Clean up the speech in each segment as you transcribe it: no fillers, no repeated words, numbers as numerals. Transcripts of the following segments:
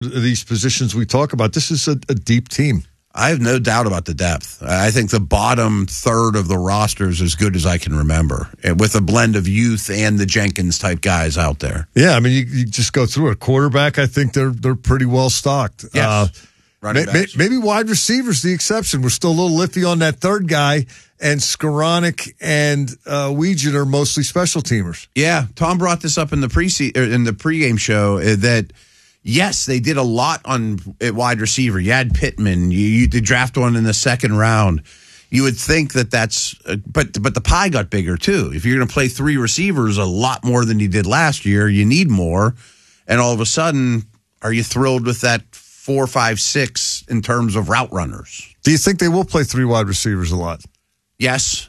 these positions we talk about. This is a deep team. I have no doubt about the depth. I think the bottom third of the roster is as good as I can remember, with a blend of youth and the Jenkins-type guys out there. Yeah, I mean, you just go through a quarterback. I think they're pretty well stocked. Yes. Maybe wide receivers the exception. We're still a little iffy on that third guy, and Skoranek and Weegan are mostly special teamers. Yeah, Tom brought this up in the pregame show that. Yes, they did a lot at wide receiver. You had Pittman. You did draft one in the second round. You would think that's, but the pie got bigger too. If you're going to play three receivers a lot more than you did last year, you need more. And all of a sudden, are you thrilled with that 4, 5, 6 in terms of route runners? Do you think they will play three wide receivers a lot? Yes,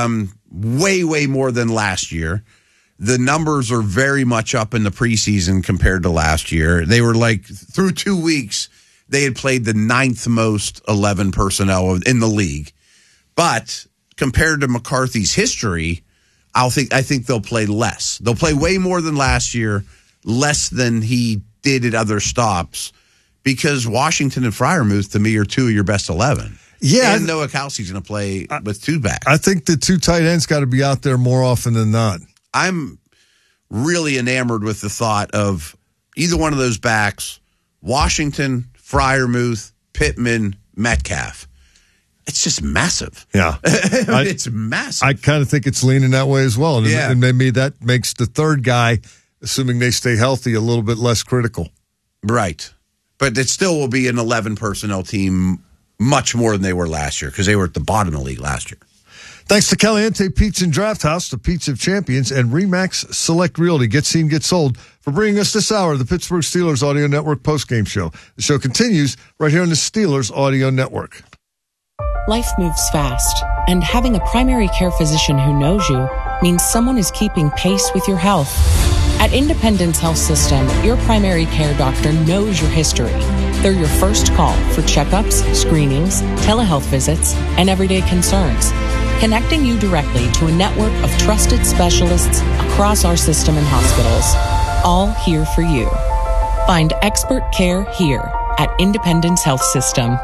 way more than last year. The numbers are very much up in the preseason compared to last year. They were through 2 weeks, they had played the 9th most 11 personnel in the league. But compared to McCarthy's history, I think they'll play less. They'll play way more than last year, less than he did at other stops, because Washington and Freiermuth, to me, are two of your best 11. Yeah. And Noah Kelsey's going to play with two backs. I think the two tight ends got to be out there more often than not. I'm really enamored with the thought of either one of those backs, Washington, Freiermuth, Pittman, Metcalf. It's just massive. Yeah. It's massive. I kind of think it's leaning that way as well. And maybe that makes the third guy, assuming they stay healthy, a little bit less critical. Right. But it still will be an 11 personnel team much more than they were last year, because they were at the bottom of the league last year. Thanks to Caliente Pizza and Draft House, the Pizza of Champions, and RE/MAX Select Realty. Get seen, get sold, for bringing us this hour of the Pittsburgh Steelers Audio Network postgame show. The show continues right here on the Steelers Audio Network. Life moves fast, and having a primary care physician who knows you means someone is keeping pace with your health. At Independence Health System, your primary care doctor knows your history. They're your first call for checkups, screenings, telehealth visits, and everyday concerns, connecting you directly to a network of trusted specialists across our system and hospitals, all here for you. Find expert care here at Independence Health System.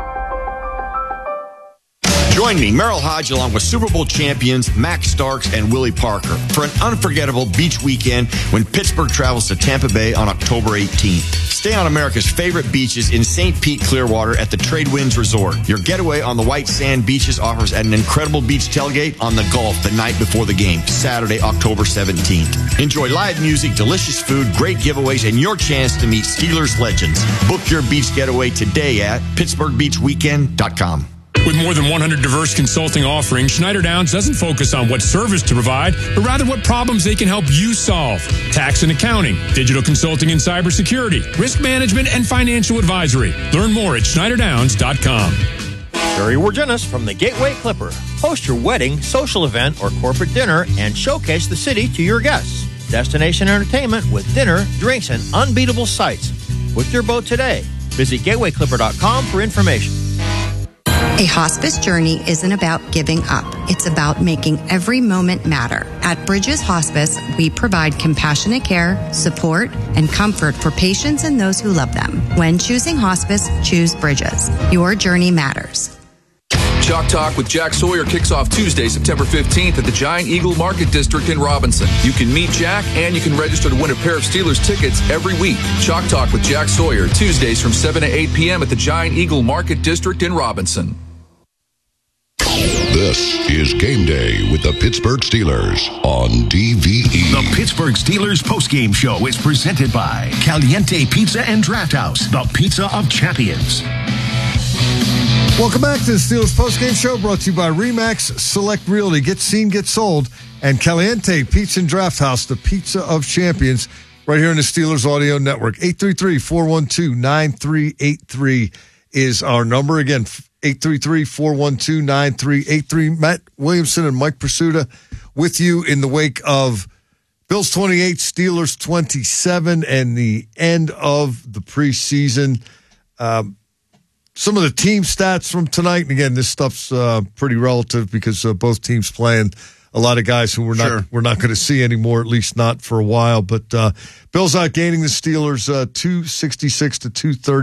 Join me, Merrill Hodge, along with Super Bowl champions Max Starks and Willie Parker for an unforgettable beach weekend when Pittsburgh travels to Tampa Bay on October 18th. Stay on America's favorite beaches in St. Pete, Clearwater at the Trade Winds Resort. Your getaway on the white sand beaches offers an incredible beach tailgate on the Gulf the night before the game, Saturday, October 17th. Enjoy live music, delicious food, great giveaways, and your chance to meet Steelers legends. Book your beach getaway today at PittsburghBeachWeekend.com. With more than 100 diverse consulting offerings, Schneider Downs doesn't focus on what service to provide, but rather what problems they can help you solve. Tax and accounting, digital consulting and cybersecurity, risk management, and financial advisory. Learn more at SchneiderDowns.com. Jerry Wargenis from the Gateway Clipper. Host your wedding, social event, or corporate dinner and showcase the city to your guests. Destination entertainment with dinner, drinks, and unbeatable sights. Book your boat today. Visit GatewayClipper.com for information. A hospice journey isn't about giving up. It's about making every moment matter. At Bridges Hospice, we provide compassionate care, support, and comfort for patients and those who love them. When choosing hospice, choose Bridges. Your journey matters. Chalk Talk with Jack Sawyer kicks off Tuesday, September 15th at the Giant Eagle Market District in Robinson. You can meet Jack and you can register to win a pair of Steelers tickets every week. Chalk Talk with Jack Sawyer, Tuesdays from 7 to 8 p.m. at the Giant Eagle Market District in Robinson. This is Game Day with the Pittsburgh Steelers on DVE. The Pittsburgh Steelers postgame show is presented by Caliente Pizza and Draft House, the Pizza of Champions. Welcome back to the Steelers postgame show, brought to you by RE/MAX Select Realty. Get seen, get sold. And Caliente Pizza and Draft House, the Pizza of Champions, right here in the Steelers Audio Network. 833-412-9383 is our number. Again, 833-412-9383. Matt Williamson and Mike Pursuta with you in the wake of Bills 28, Steelers 27, and the end of the preseason. Some of the team stats from tonight, and again, this stuff's pretty relative because both teams playing a lot of guys who we're not going to see anymore, at least not for a while. But Bills outgaining the Steelers 266 to 230.